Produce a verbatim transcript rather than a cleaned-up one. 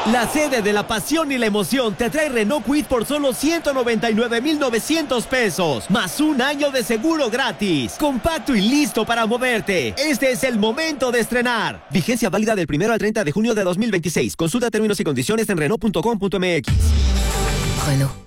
La sede de la pasión y la emoción te trae Renault Kwid por solo ciento noventa y nueve mil novecientos pesos, más un año de seguro gratis. Compacto y listo para moverte. Este es el momento de estrenar. Vigencia válida del primero al treinta de junio de dos mil veintiséis. Consulta términos y condiciones en Renault punto com punto m x. Renault.